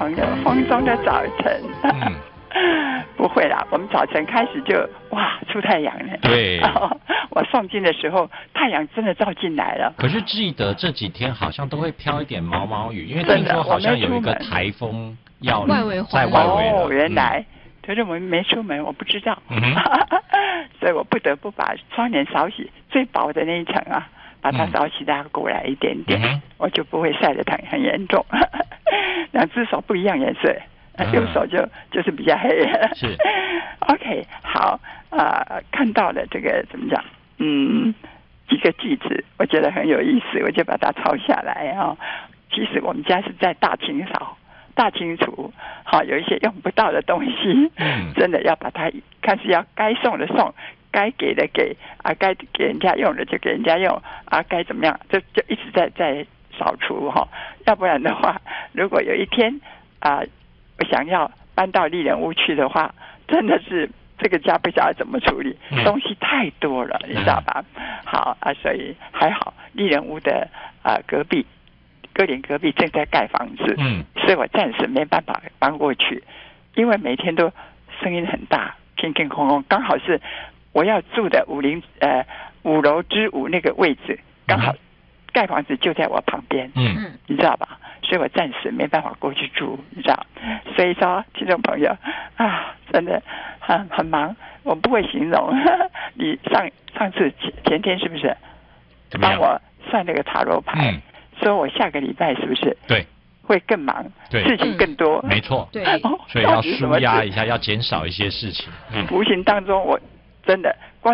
朋友，风中的早晨。不会啦，我们早晨开始就哇出太阳了。 对， 我诵经的时候，太阳真的照进来了。 可是记得这几天好像都会飘一点毛毛雨，因为听说好像有一个台风要在外围了。 原来，可是我们没出门，我不知道。所以我不得不把窗帘扫洗最薄的那一层啊，把它扫洗拉过来一点点，我就不会晒得很严重。两只手不一样颜色。右手就是比较黑。 是 ，OK， 好，看到了这个怎么讲？几个句子，我觉得很有意思，我就把它抄下来啊。其实我们家是在大清扫、大清除，好，有一些用不到的东西，真的要把它看是要该送的送，该给的给啊，该给人家用的就给人家用啊，该怎么样就一直在扫除哈，要不然的话，如果有一天我想要搬到丽人屋去的话，真的是这个家不知道怎么处理，东西太多了，你知道吧？好啊，所以还好，丽人屋的隔壁歌林隔壁正在盖房子，所以我暂时没办法搬过去，因为每天都声音很大，天天空空，刚好是我要住的5楼之5那个位置，刚好盖房子就在我旁边，你知道吧？所以我暂时没办法过去住，你知道。所以说，听众朋友啊，真的很忙，我不会形容。你上次前天是不是帮我算那个塔罗牌，说我下个礼拜是不是对会更忙， 对， 事情更多， 没错， 对， 所以要舒压一下，要减少一些事情。 无形当中我真的光